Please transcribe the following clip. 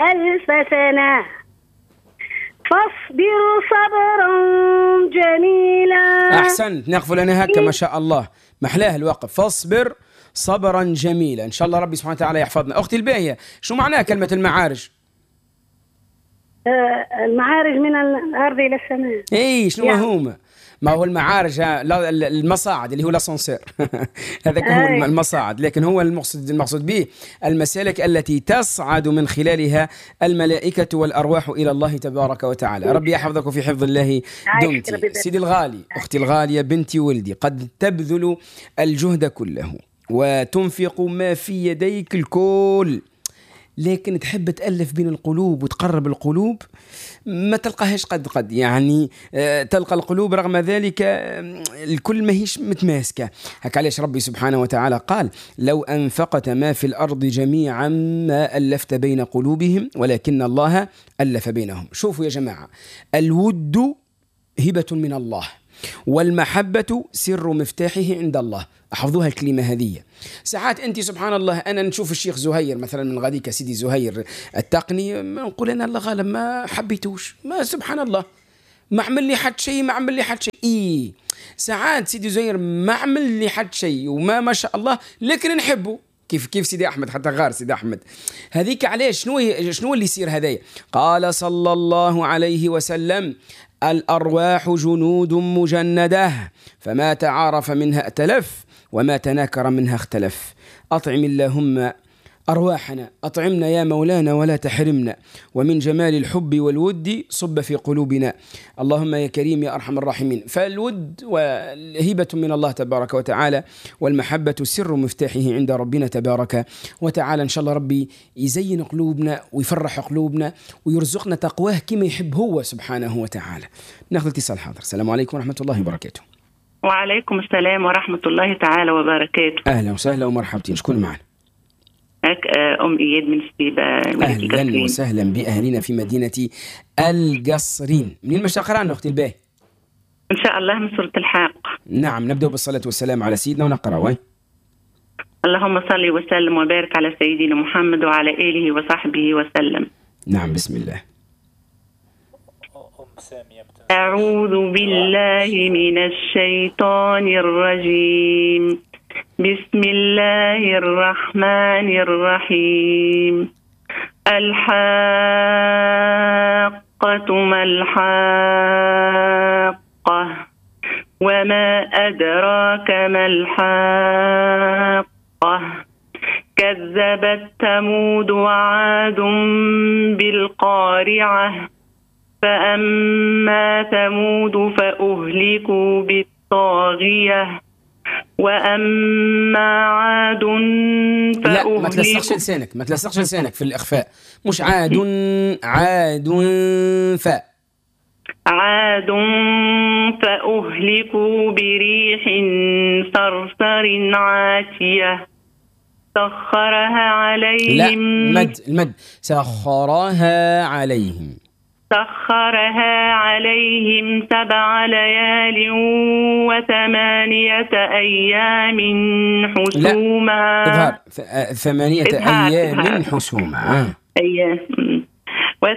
ألف سنة فاصبر صبرا جميلا. أحسنت، نغفل أنا هكا ما شاء الله، محلاه الوقف. فاصبر صبرا جميلا. إن شاء الله ربي سبحانه وتعالى يحفظنا. أختي الباهية، شو معناها كلمة المعارج؟ المعارج من الأرض إلى السماء. إيه، شنو هما؟ ما هو المعارج المصاعد اللي هو الاسانسير هذاك هو المصاعد، لكن هو المقصود به المسالك التي تصعد من خلالها الملائكة والأرواح إلى الله تبارك وتعالى. ربي يحفظك في حفظ الله دمتي. سيدي الغالي، أختي الغالية، بنتي ولدي، قد تبذل الجهد كله وتنفق ما في يديك الكل، لكن تحب تألف بين القلوب وتقرب القلوب، ما تلقاهاش قد يعني تلقى القلوب رغم ذلك الكل ما هيش متماسكة. هكا علاش ربي سبحانه وتعالى قال: لو أنفقت ما في الأرض جميعا ما ألفت بين قلوبهم ولكن الله ألف بينهم. شوفوا يا جماعة، الود هبة من الله، والمحبة سر مفتاحه عند الله. أحفظوها الكلمة هذه. ساعات أنت سبحان الله، أنا نشوف الشيخ زهير مثلا من غاديك، سيدي زهير التقني، نقول أنا الله غالب ما حبيتوش، ما سبحان الله ما عمل لي حد شيء، إيه ساعات سيدي زهير ما عمل لي حد شيء وما ما شاء الله، لكن نحبه كيف سيدي أحمد، حتى غار سيدي أحمد. هذيك علاش شنو اللي يصير هذايا؟ قال صلى الله عليه وسلم: الأرواح جنود مجندة، فما تعارف منها ائتلف وما تناكر منها اختلف. أطعم اللهم أرواحنا، أطعمنا يا مولانا ولا تحرمنا، ومن جمال الحب والود صب في قلوبنا، اللهم يا كريم يا أرحم الراحمين. فالود هبة من الله تبارك وتعالى، والمحبة سر مفتاحه عند ربنا تبارك وتعالى. إن شاء الله ربي يزين قلوبنا ويفرح قلوبنا ويرزقنا تقواه كما يحب هو سبحانه وتعالى. ناخذ اتصال حاضر. السلام عليكم ورحمة الله وبركاته. وعليكم السلام ورحمة الله تعالى وبركاته. أهلا وسهلا ومرحبتين. شكون معنا؟ أم إياد من سبيبة. أهلا وسهلا بأهلنا في مدينة القصرين. منين ما شقران أختي الباهي؟ إن شاء الله من سورة الحاق. نعم، نبدأ بالصلاة والسلام على سيدنا ونقرأ. اللهم صل وسلم وبارك على سيدنا محمد وعلى آله وصحبه وسلم. نعم، بسم الله. أعوذ بالله من الشيطان الرجيم. بسم الله الرحمن الرحيم. الحاقة ما الحاقة وما أدراك ما الحاقة كذبت ثمود وعاد بالقارعة فأما ثمود فأهلكوا بالطاغية وأما عاد فأهلكوا. لا، ما تلصقش لسانك في الإخفاء. مش عاد فأهلكوا بريح صرصر عاتية سخرها عليهم. لا، المد سخرها عليهم 7 ليال و8 أيام حسوما. لا، 8 أيام حسوما. أيام